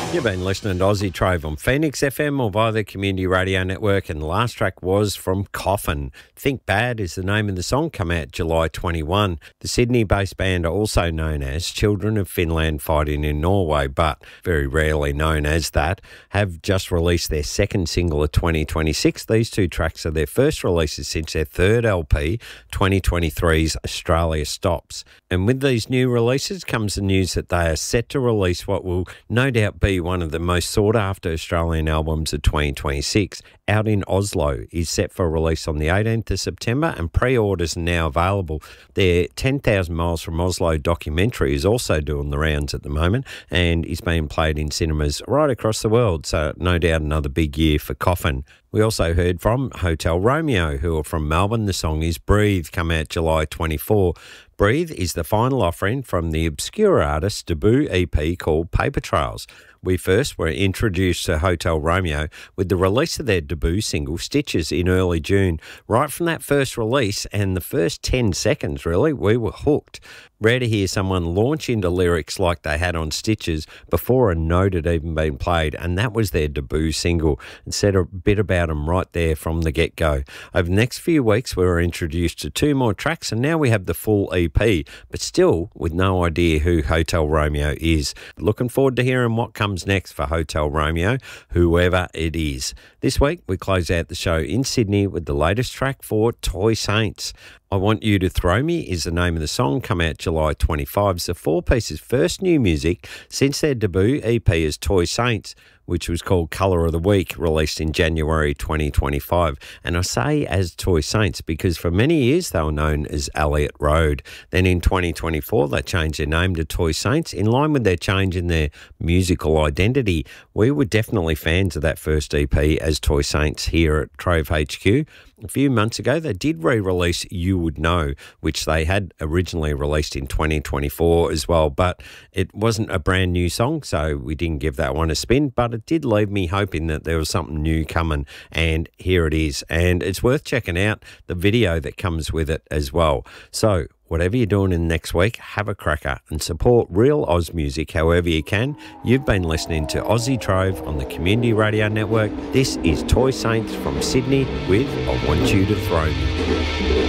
You've been listening to Aussie Trove on Phoenix FM or via the Community Radio Network, and the last track was from Coffin. Think Bad is the name of the song, come out July 21. The Sydney-based band are also known as Children of Finland Fighting in Norway, but very rarely known as that, have just released their second single of 2026. These two tracks are their first releases since their third LP, 2023's Australia Stops. And with these new releases comes the news that they are set to release what will no doubt be one of the most sought-after Australian albums of 2026. Out in Oslo is set for release on the 18th of September, and pre-orders are now available. Their 10,000 Miles from Oslo documentary is also doing the rounds at the moment and is being played in cinemas right across the world, so no doubt another big year for Coffin. We also heard from Hotel Romeo, who are from Melbourne. The song is Breathe, come out July 24. Breathe is the final offering from the obscure artist's debut EP called Paper Trails. We first were introduced to Hotel Romeo with the release of their debut single, Stitches, in early June. Right from that first release and the first 10 seconds, really, we were hooked. Rare to hear someone launch into lyrics like they had on Stitches before a note had even been played, and that was their debut single, and said a bit about them right there from the get-go. Over the next few weeks, we were introduced to 2 more tracks, and now we have the full EP, but still with no idea who Hotel Romeo is. Looking forward to hearing what comes next for Hotel Romeo, whoever it is. This week, we close out the show in Sydney with the latest track for Toy Saints. I Want You to Throw Me is the name of the song, come out July 25. It's the 4-piece's first new music since their debut EP as Toy Saints, which was called Colour of the Week, released in January 2025. And I say as Toy Saints because for many years they were known as Elliott Road. Then in 2024 they changed their name to Toy Saints in line with their change in their musical identity. We were definitely fans of that first EP as Toy Saints here at Trove HQ. A few months ago, they did re-release You Would Know, which they had originally released in 2024 as well, but it wasn't a brand new song, so we didn't give that one a spin, but it did leave me hoping that there was something new coming, and here it is. And it's worth checking out the video that comes with it as well. So, whatever you're doing in the next week, have a cracker and support real Oz music however you can. You've been listening to Aussie Trove on the Community Radio Network. This is Toy Saints from Sydney with I Want You to Throw Me.